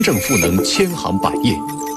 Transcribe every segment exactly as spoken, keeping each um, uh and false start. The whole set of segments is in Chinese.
正赋能千行百业。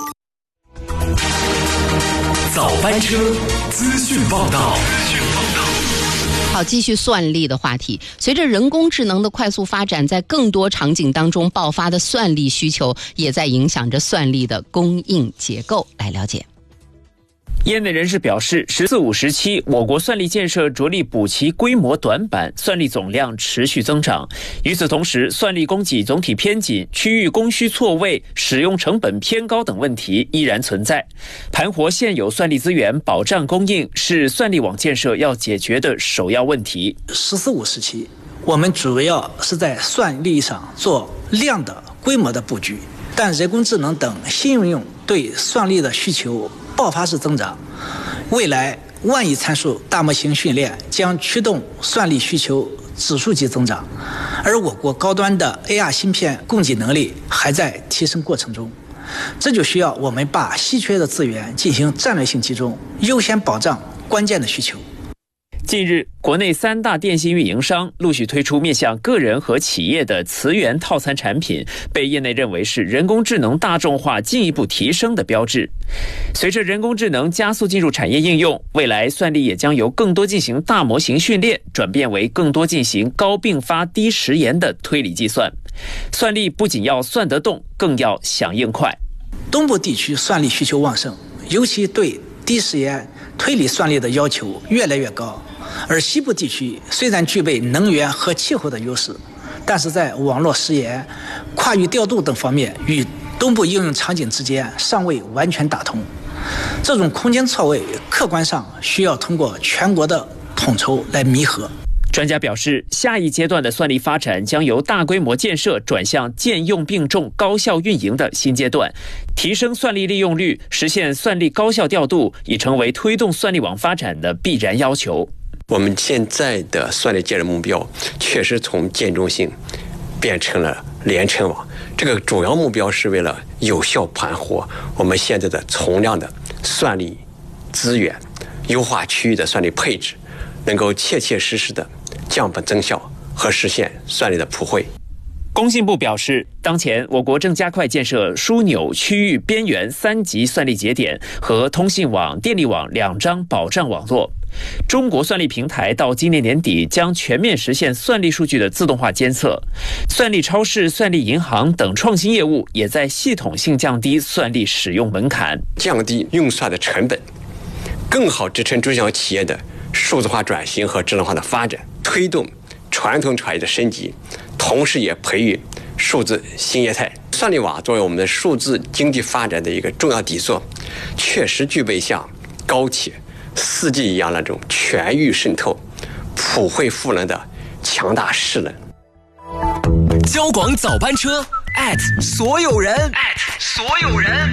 早班车资讯报道。 好，继续算力的话题。随着人工智能的快速发展，在更多场景当中爆发的算力需求，也在影响着算力的供应结构。来了解。 业内人士表示，十四五时期，我国算力建设着力补齐规模短板，算力总量持续增长。与此同时，算力供给总体偏紧、区域供需错位、使用成本偏高等问题依然存在。盘活现有算力资源，保障供应，是算力网建设要解决的首要问题。 十四五时期，我们主要是在算力上做量的规模的布局，但人工智能等新应用对算力的需求爆发式增长，未来万亿参数大模型训练将驱动算力需求指数级增长，而我国高端的 A R 芯片供给能力还在提升过程中，这就需要我们把稀缺的资源进行战略性集中，优先保障关键的需求。 近日，国内三大电信运营商陆续推出面向个人和企业的磁源套餐产品，被业内认为是人工智能大众化进一步提升的标志。随着人工智能加速进入产业应用，未来算力也将由更多进行大模型训练，转变为更多进行高并发低时延的推理计算。算力不仅要算得动，更要响应快。 东部地区算力需求旺盛，尤其对低时延推理算力的要求越来越高。而西部地区虽然具备能源和气候的优势，但是在网络时延、跨域调度等方面与东部应用场景之间尚未完全打通。这种空间错位客观上需要通过全国的统筹来弥合。 专家表示，下一阶段的算力发展将由大规模建设转向建用并重、高效运营的新阶段。提升算力利用率，实现算力高效调度，已成为推动算力网发展的必然要求。 我们现在的算力建设目标确实从建中性变成了连成网，这个主要目标是为了有效盘活我们现在的从量的算力资源，优化区域的算力配置，能够切切实实的降本增效和实现算力的普惠。 工信部表示，当前我国正加快建设枢纽区域边缘三级算力节点和通信网、电力网两张保障网络。中国算力平台到今年年底将全面实现算力数据的自动化监测，算力超市、算力银行等创新业务也在系统性降低算力使用门槛， 降低用算的成本，更好支撑中小企业的数字化转型和智能化的发展，推动传统产业的升级，同时也培育数字新业态。算力网作为我们的数字经济发展的一个重要底座，确实具备像高铁、四 G 一样那种全域渗透、普惠赋能的强大势能。 交广早班车 at 所有人 at 所有人。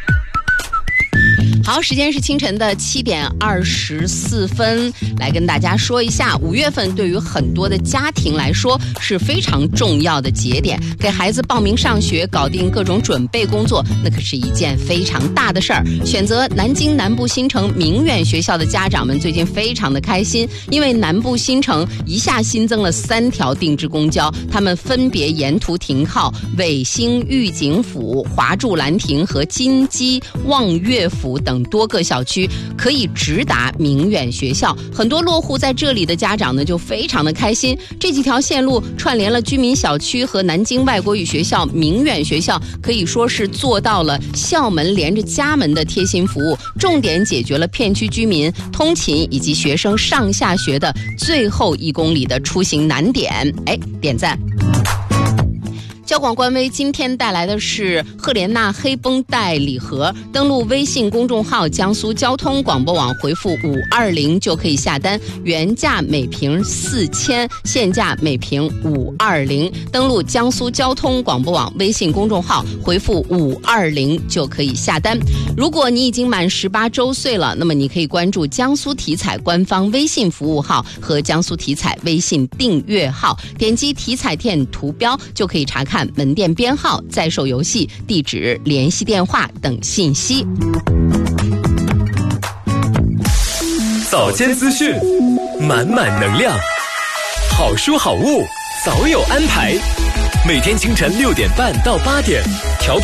好，时间是清晨的七点二十四分，来跟大家说一下，五月份对于很多的家庭来说是非常重要的节点，给孩子报名上学、搞定各种准备工作，那可是一件非常大的事儿。选择南京南部新城明远学校的家长们最近非常的开心，因为南部新城一下新增了三条定制公交，他们分别沿途停靠纬兴御景府、华筑兰亭和金鸡望岳府等多个小区，可以直达明远学校。很多落户在这里的家长呢就非常的开心，这几条线路串联了居民小区和南京外国语学校、明远学校，可以说是做到了校门连着家门的贴心服务，重点解决了片区居民通勤以及学生上下学的最后一公里的出行难点。哎，点赞。交广官微今天带来的是赫莲娜黑绷带礼盒，登录微信公众号江苏交通广播网，回复五二零就可以下单，原价每瓶四千，现价每瓶五二零。登录江苏交通广播网微信公众号，回复五二零就可以下单。如果你已经满十八周岁了，那么你可以关注江苏体彩官方微信服务号和江苏体彩微信订阅号，点击体彩店图标就可以查看门店编号、在售游戏、地址、联系电话等信息。 早间资讯，满满能量，好书好物早有安排。每天清晨六点半到八点，调频